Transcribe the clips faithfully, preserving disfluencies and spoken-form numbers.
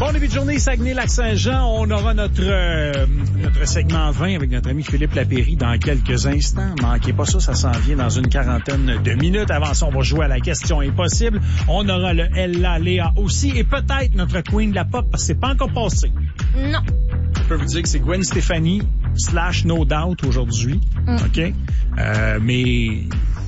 Bon début de journée, Saguenay-Lac-Saint-Jean. On aura notre euh, notre segment vingt avec notre ami Philippe Lapéry dans quelques instants. Manquez pas ça, ça s'en vient dans une quarantaine de minutes. Avant ça, on va jouer à la question impossible. On aura le Ella Léa aussi et peut-être notre Queen de la Pop parce que c'est pas encore passé. Non. Je peux vous dire que c'est Gwen Stefani slash No Doubt aujourd'hui. Mm. OK? Euh, mais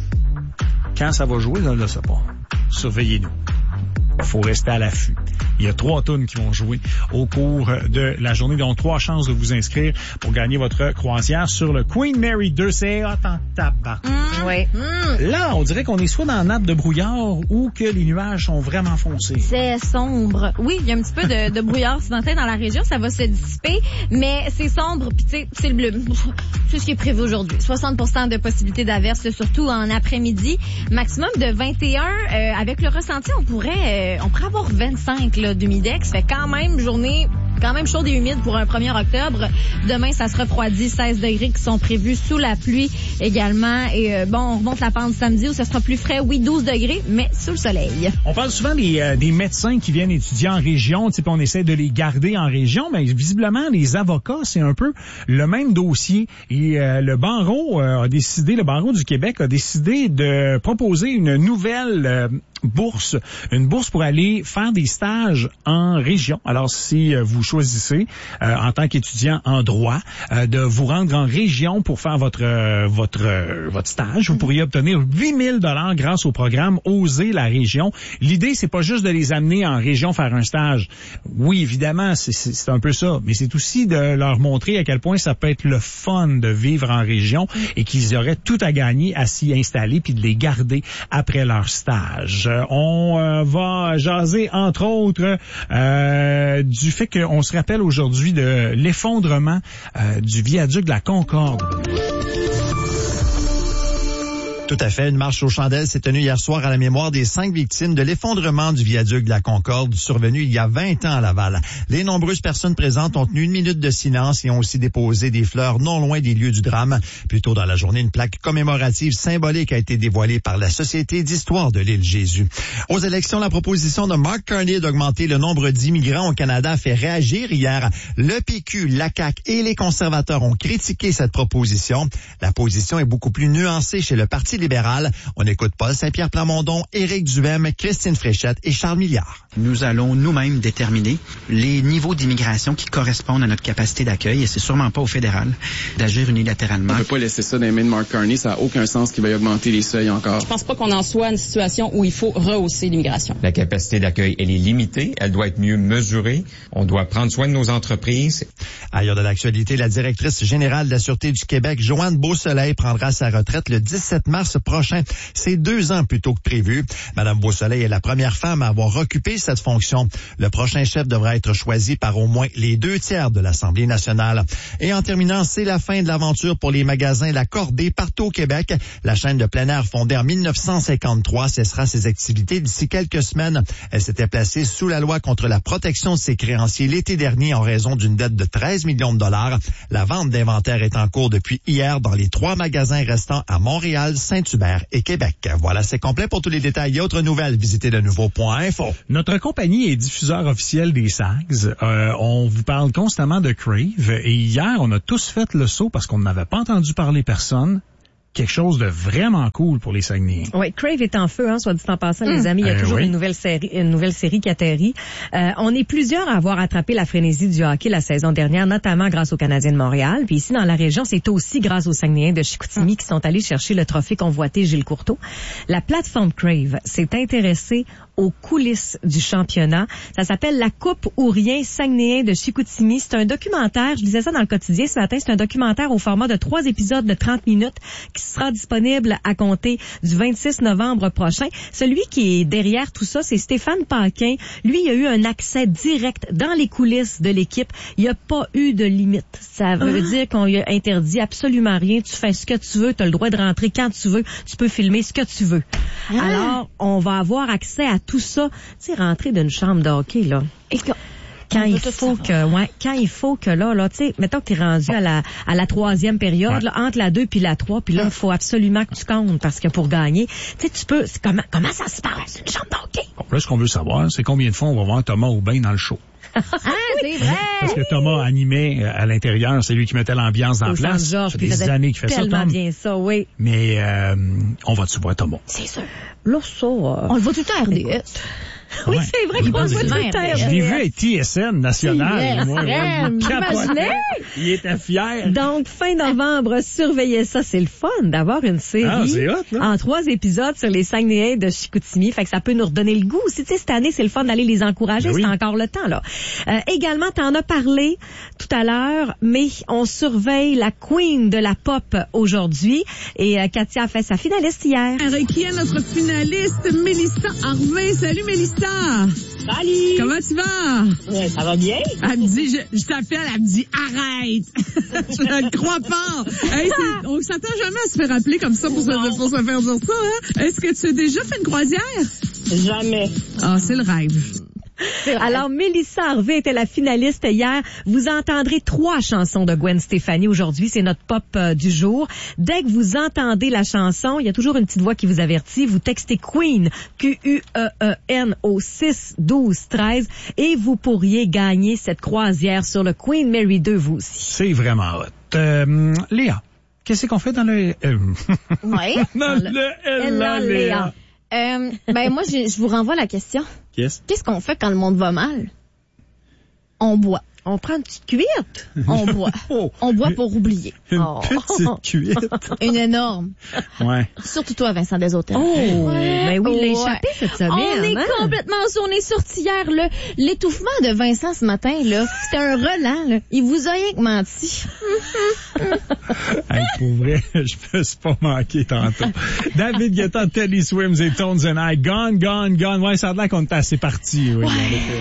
quand ça va jouer, on ne le sait pas. Surveillez-nous. Il faut rester à l'affût. Il y a trois tunes qui vont jouer au cours de la journée. Donc, trois chances de vous inscrire pour gagner votre croisière sur le Queen Mary deux. C'est hot en tabac. Mmh, oui. Mmh. Là, on dirait qu'on est soit dans la nappe de brouillard ou que les nuages sont vraiment foncés. C'est sombre. Oui, il y a un petit peu de, de brouillard accidentel dans la région. Ça va se dissiper, mais c'est sombre. Puis, tu sais, c'est le bleu. C'est ce qui est prévu aujourd'hui. soixante pour cent de possibilités d'averse, surtout en après-midi. Maximum de vingt et un. Euh, avec le ressenti, on pourrait, euh, on pourrait avoir vingt-cinq là, d'humidex. Fait quand même journée quand même chaude et humide pour un premier octobre. Demain, ça se refroidit. seize degrés qui sont prévus sous la pluie également. Et euh, bon, on remonte la pente samedi où ça sera plus frais. Oui, douze degrés, mais sous le soleil. On parle souvent des, euh, des médecins qui viennent étudier en région. Tu sais, on essaie de les garder en région. Mais visiblement, les avocats, c'est un peu le même dossier. Et euh, le barreau euh, a décidé, le barreau du Québec a décidé de proposer une nouvelle euh, bourse, une bourse pour aller faire des stages en région. Alors, si euh, vous choisissez, euh, en tant qu'étudiant en droit, euh, de vous rendre en région pour faire votre euh, votre euh, votre stage, vous pourriez obtenir huit mille dollars grâce au programme Oser la région. L'idée, c'est pas juste de les amener en région faire un stage. Oui, évidemment, c'est, c'est, c'est un peu ça, mais c'est aussi de leur montrer à quel point ça peut être le fun de vivre en région et qu'ils auraient tout à gagner à s'y installer puis de les garder après leur stage. On euh, va jaser, entre autres, euh, du fait qu'on se rappelle aujourd'hui de l'effondrement euh, du viaduc de la Concorde. Tout à fait. Une marche aux chandelles s'est tenue hier soir à la mémoire des cinq victimes de l'effondrement du viaduc de la Concorde survenu il y a vingt ans à Laval. Les nombreuses personnes présentes ont tenu une minute de silence et ont aussi déposé des fleurs non loin des lieux du drame. Plus tôt dans la journée, une plaque commémorative symbolique a été dévoilée par la Société d'histoire de l'île Jésus. Aux élections, la proposition de Mark Carney d'augmenter le nombre d'immigrants au Canada a fait réagir hier. Le P Q, la C A Q et les conservateurs ont critiqué cette proposition. La position est beaucoup plus nuancée chez le Parti libéral. On écoute Paul Saint-Pierre Plamondon, Éric Duhem, Christine Fréchette et Charles Milliard. Nous allons nous-mêmes déterminer les niveaux d'immigration qui correspondent à notre capacité d'accueil et c'est sûrement pas au fédéral d'agir unilatéralement. On ne peut pas laisser ça dans les mains de Mark Carney, ça n'a aucun sens qu'il veuille augmenter les seuils encore. Je pense pas qu'on en soit à une situation où il faut rehausser l'immigration. La capacité d'accueil, elle est limitée, elle doit être mieux mesurée, on doit prendre soin de nos entreprises. Ailleurs de l'actualité, la directrice générale de la Sûreté du Québec, Joanne Beausoleil, prendra sa retraite le dix-sept mars prochain. C'est deux ans plus tôt que prévu. Madame Beausoleil est la première femme à avoir occupé cette fonction. Le prochain chef devra être choisi par au moins les deux tiers de l'Assemblée nationale. Et en terminant, c'est la fin de l'aventure pour les magasins La Cordée partout au Québec. La chaîne de plein air fondée en mille neuf cent cinquante-trois cessera ses activités d'ici quelques semaines. Elle s'était placée sous la loi contre la protection de ses créanciers l'été dernier en raison d'une dette de treize millions de dollars. La vente d'inventaire est en cours depuis hier dans les trois magasins restants à Montréal, Saint-Hubert et Québec. Voilà, c'est complet pour tous les détails et autres nouvelles. Visitez le nouveau point info. Notre compagnie est diffuseur officiel des Sags. Euh, on vous parle constamment de Crave. Et hier, on a tous fait le saut parce qu'on n'avait pas entendu parler personne. Quelque chose de vraiment cool pour les Saguenayens. Oui, Crave est en feu, hein, soit dit en passant, mmh. les amis. Il y a euh, toujours oui. une nouvelle série, une nouvelle série qui atterrit. Euh, on est plusieurs à avoir attrapé la frénésie du hockey la saison dernière, notamment grâce aux Canadiens de Montréal. Puis ici, dans la région, c'est aussi grâce aux Saguenayens de Chicoutimi mmh. qui sont allés chercher le trophée convoité Gilles Courteau. La plateforme Crave s'est intéressée aux coulisses du championnat. Ça s'appelle La Coupe ou rien Saguenayens de Chicoutimi. C'est un documentaire, je disais ça dans le quotidien ce matin, c'est un documentaire au format de trois épisodes de trente minutes qui sera disponible à compter du vingt-six novembre prochain. Celui qui est derrière tout ça, c'est Stéphane Paquin. Lui, il a eu un accès direct dans les coulisses de l'équipe. Il n'y a pas eu de limite. Ça veut ah. dire qu'on lui a interdit absolument rien. Tu fais ce que tu veux, tu as le droit de rentrer quand tu veux, tu peux filmer ce que tu veux. Ah. Alors, on va avoir accès à tout ça. Tu sais, rentrer d'une chambre de hockey, là. Et quand il faut que, ouais, quand il faut que là, là, tu sais, mettons que t'es rendu à la, à la troisième période, ouais. là, entre la deux puis la trois, puis là, il faut absolument que tu comptes parce que pour gagner, tu sais, tu peux, c'est comment, comment ça se passe, une chambre d'hockey? Bon, là, ce qu'on veut savoir, c'est combien de fois on va voir Thomas Aubin dans le show. Ah, c'est vrai! Parce que Thomas animait à l'intérieur, c'est lui qui mettait l'ambiance dans la place. Georges, ça fait des années qu'il fait ça, tellement Tom. bien ça, oui. Mais euh, on va-tu voir Thomas? C'est sûr. Là, ça... Euh... On le voit tout le temps à R D S. Oui, ouais. c'est vrai qu'on le voit tout le temps. Je l'ai vu à T S N national. Moi, il était fier. Donc, fin novembre, surveillez ça. C'est le fun d'avoir une série ah, c'est hot, là. en trois épisodes sur les Saguenayens de Chicoutimi. Fait que ça peut nous redonner le goût. Si, tu sais, cette année, c'est le fun d'aller les encourager. Ben oui. C'est encore le temps, là. Euh, également, t'en as parlé tout à l'heure, mais on surveille la queen de la pop aujourd'hui. Et euh, Katia a fait sa finaliste hier. Qui est notre finaliste, Mélissa Harvey. Salut, Mélissa. Salut! Comment tu vas? Ouais, ça va bien? Elle me dit, je, je t'appelle, elle me dit, arrête! Je ne crois pas! Hey, on s'attend jamais à se faire appeler comme ça pour, se, pour se faire dire ça, hein? Est-ce que tu as déjà fait une croisière? Jamais. Ah, c'est le rêve. Alors, Mélissa Harvey était la finaliste hier. Vous entendrez trois chansons de Gwen Stefani aujourd'hui. C'est notre pop euh, du jour. Dès que vous entendez la chanson, il y a toujours une petite voix qui vous avertit. Vous textez Queen, Q U E E N, au six douze treize et vous pourriez gagner cette croisière sur le Queen Mary deux, vous aussi. C'est vraiment hot. Euh, Léa, qu'est-ce qu'on fait dans le... Euh... Oui. dans le... le... Ella, Léa. Euh, ben moi, je, je vous renvoie la question. Yes. Qu'est-ce qu'on fait quand le monde va mal? On boit. On prend une petite cuite. On boit. Oh, on boit pour oublier. Une oh. petite cuite. Une énorme. Ouais. Surtout toi, Vincent Desautels. Oh, ouais. Ben oui, il l'a échappé ouais. cette semaine. On est hein? complètement... On est sorti hier, là. L'étouffement de Vincent ce matin, là, c'était un relent, là. Il vous a rien que menti. Hey, pour vrai, je peux pas manquer tantôt. David Guetta, Teddy Swims et Tones and I. Gone, gone, gone. Ouais, ça a l'air qu'on est assez parti. Oui, ouais.